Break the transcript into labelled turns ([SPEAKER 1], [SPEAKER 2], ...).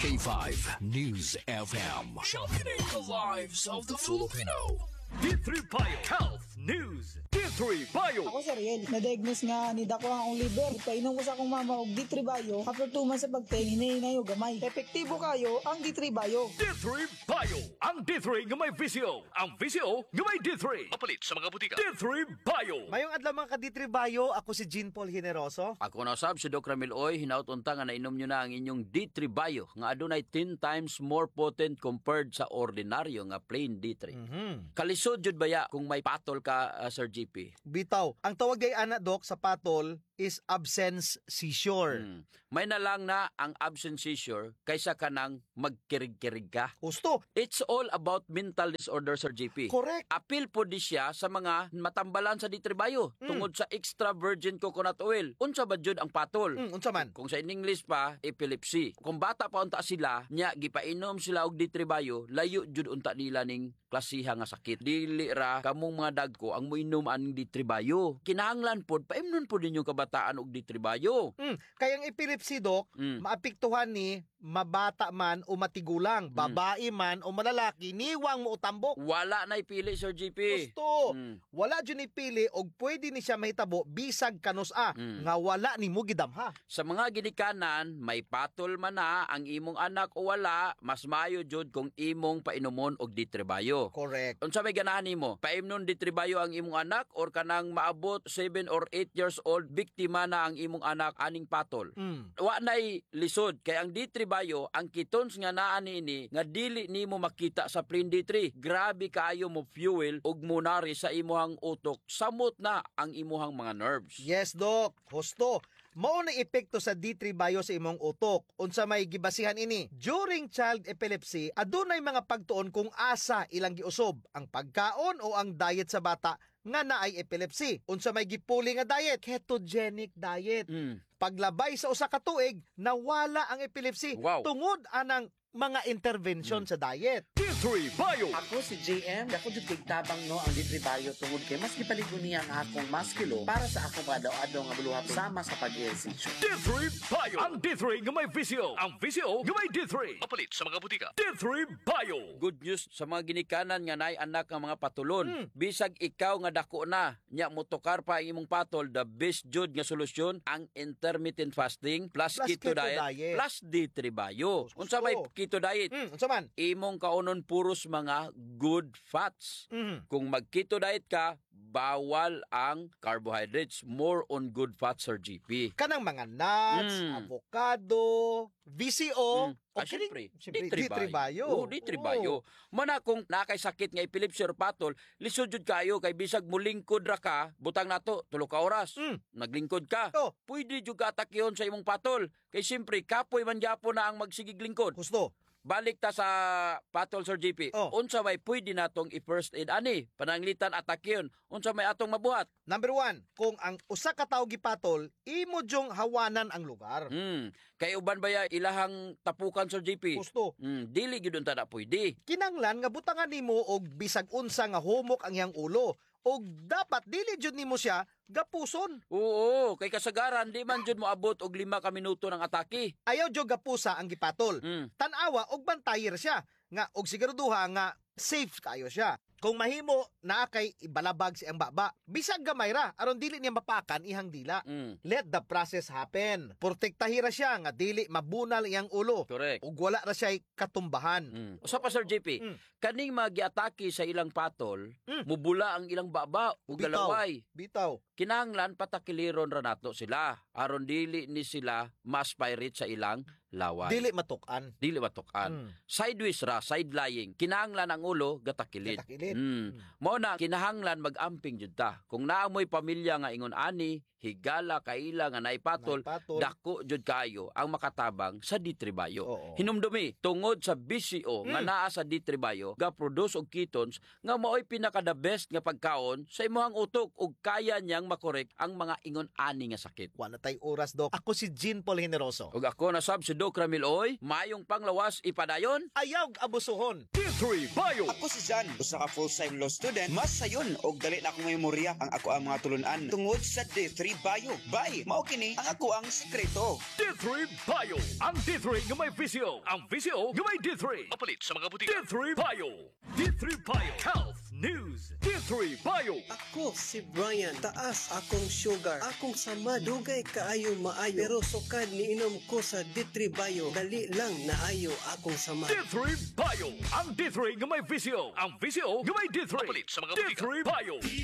[SPEAKER 1] K5 News FM. Championing the lives of the Filipino.
[SPEAKER 2] D3 Bio Health News. D3 Bio.
[SPEAKER 3] Ako si Riel, na-diagnose nga ni dako ang liver. Painom ko sa akong mama og D3 Bio. After 2 months sa pagtingin na gamay. Epektibo kayo ang D3 Bio.
[SPEAKER 2] D3 Bio. Ang D3 nga may VCO. Ang VCO nga may D3.
[SPEAKER 1] Mapalit sa mga butika.
[SPEAKER 2] D3 Bio.
[SPEAKER 4] Mayong adlaw mga ka-D3 Bio, ako si Jean Paul Generoso.
[SPEAKER 5] Ako na sab si Doc Ramil Oy, hinaut-unta nga nainom nyo na ang inyong D3 Bio nga adunay 10 times more potent compared sa ordinaryo nga plain D3. Kalisod jud baya kung may patol ka, Sir GP?
[SPEAKER 4] Bitaw, ang tawag day ana Doc sa patol is absence seizure.
[SPEAKER 5] May na lang na ang absence seizure kaysa ka nang magkirig-kirig ka.
[SPEAKER 4] Gusto.
[SPEAKER 5] It's all about mental disorder, Sir GP.
[SPEAKER 4] Correct.
[SPEAKER 5] Apil po di siya sa mga matambalan sa D3 Bio tungod sa extra virgin coconut oil. Unsa ba jud ang patol?
[SPEAKER 4] Unsa man?
[SPEAKER 5] Kung sa in English pa, epilepsy. Kung bata pa unta sila, nya gipainom sila og D3 Bio, layo jud unta nila ning klasiha nga sakit. Dili ra kamong mga dagko ang moinom aning D3 Bio. Kinahanglan pod paimnon pod ninyo kabataan og D3 Bio.
[SPEAKER 4] Kayang epilepsy, Doc, maapektuhan ni mabata man o matigulang, babae man o malalaki, niwang mo utambok.
[SPEAKER 5] Wala na ipili, Sir GP.
[SPEAKER 4] Gusto. Wala dyan ipili og pwede ni siya mahitabo bisag kanus nga wala ni mo gidamha.
[SPEAKER 5] Sa mga ginikanan, may patol man na ang imong anak o wala, mas maayo jud kung imong painumon og D3 Bio.
[SPEAKER 4] Correct.
[SPEAKER 5] Unsa may ganahan nimo? Paimnon D3 Bio ang imong anak or kanang maabot 7 or 8 years old biktima na ang imong anak aning patol. Wa nay lisod kay ang D3 Bio ang ketones nga naa niini nga dili nimo makita sa plain D3. Grabe kaayo mo fuel ug munari sa imuhang utok. Samot na ang imuhang mga nerves.
[SPEAKER 4] Yes, Doc. Husto. Mao na epekto sa D3 Bio sa imong utok. Unsa may gibasihan ini? During child epilepsy, adunay mga pagtuon kung asa ilang giusob, ang pagkaon o ang diet sa bata nga naay epilepsy. Unsa may gipuli nga diet? Ketogenic diet. Paglabay sa usa ka tuig, nawala ang epilepsy tungod anang mga intervention sa diet.
[SPEAKER 2] D3 Bio.
[SPEAKER 6] Ako si JM, ako jud kay tabang no ang D3 Bio tungod kay mas gipaligon niya ang akong maskilo para sa akong adlaw-adlaw nga buluhat sama sa pag-ehersisyo.
[SPEAKER 2] D3 Bio. Ang D3 nga may VCO. Ang VCO nga may D3.
[SPEAKER 1] Mapalit sa mga butika.
[SPEAKER 2] D3 Bio.
[SPEAKER 5] Good news sa mga ginikanan nga naay anak nga mga patulon. Bisag ikaw nga dako na, nya motokar pa ang imong patol, the best jud nga solusyon ang intermittent fasting plus keto diet plus D3 Bio. Unsa may keto diet?
[SPEAKER 4] Unsa man?
[SPEAKER 5] Imong kaunon puros mga good fats. Kung mag-keto diet ka, bawal ang carbohydrates. More on good fats, Sir GP.
[SPEAKER 4] Kanang mga nuts, avocado, VCO,
[SPEAKER 5] Siyempre,
[SPEAKER 4] D3 Bio.
[SPEAKER 5] Oo, D3 Bio. Mana kung nakay sakit nga epilepsy or patol, lisod jud kayo kay bisag mulingkod ra ka, butang nato 3 ka oras. Naglingkod ka. Pwede jud ka atakyon sa imong patol. Kay siyempre, kapoy man gyapon na ang magsigig lingkod.
[SPEAKER 4] Gusto.
[SPEAKER 5] Balik ta sa patol, Sir GP. Unsa may pwede natong i-first aid ani? Pananglitan atakyon. Unsa may atong mabuhat?
[SPEAKER 4] Number 1, kung ang usa ka tawo gipatol, imo jong hawanan ang lugar.
[SPEAKER 5] Kay uban baya ilahang tapukan, Sir GP?
[SPEAKER 4] Gusto.
[SPEAKER 5] Dili gyud unta na pwede.
[SPEAKER 4] Kinanglan nga butangan nimo og bisag unsa nga humok ang iyang ulo. Og dapat dili jud nimo siya gapuson.
[SPEAKER 5] Oo, kay kasagaran di man jud mo abot og 5 ka minuto ng atake.
[SPEAKER 4] Ayaw jud gapusa ang gipatol. Tan-awa og bantayer siya nga og siguraduha nga safe kayo siya. Kung mahimo na kay ibalabag si ang baba, bisag gamay ra aron dili niya mapakan ihang dila. Let the process happen. Protektahira siya nga dili mabunal iyang ulo.
[SPEAKER 5] Correct.
[SPEAKER 4] Ug wala ra siya katumbahan.
[SPEAKER 5] Usa pa, Sir JP, kaning magi-atake sa ilang patol, mubula ang ilang baba ug galaway.
[SPEAKER 4] Bitaw.
[SPEAKER 5] Kinahanglan patakiliron ra nato sila aron dili ni sila ma-aspirate sa ilang laway.
[SPEAKER 4] Dili matukan.
[SPEAKER 5] Sideways ra, side lying. Kinahanglan ang ulo gatakilid. Mao na kinahanglan mag-amping jud ta. Kung naamoy pamilya nga ingon ani, higala kaila nga naipatol, dako jud kayo ang makatabang sa D3 Bio. Hinumdumi tungod sa BCO nga naa sa D3 Bio, ga produce og ketones nga maoy pinaka the best nga pagkaon sa imong utok ug kaya niyang makorek ang mga ingon ani nga sakit.
[SPEAKER 4] Wala tay oras, Dok. Ako si Jean Paul Generoso.
[SPEAKER 5] Ug ako nasab si Doc Ramil Oy, mayong panglawas ipadayon.
[SPEAKER 4] Ayaw abusuhon.
[SPEAKER 2] D3 Bio.
[SPEAKER 7] Ako si Jan, usa ka full-time law student. Mas sayon og dali na akong memorya ang ako ang mga tulunan tungod sa D3 Bio. Bye, mao kini ang ako ang sekreto.
[SPEAKER 2] D3 Bio. Ang D3 nga may visyo. Ang visyo nga may D3. Mapalit sa mga butika. D3 Bio. D3 Bio. Health News. D3 Bio.
[SPEAKER 8] Ako si Brian, taas akong sugar, akong sama, dugay kaayo maayo, pero sukad ni inom ko sa D3 Bio, dali lang naayo akong sama.
[SPEAKER 2] D3 Bio. Ang D3 nga may visyo. Ang visyo nga may D3. Mapalit sa mga butika. D3 Bio.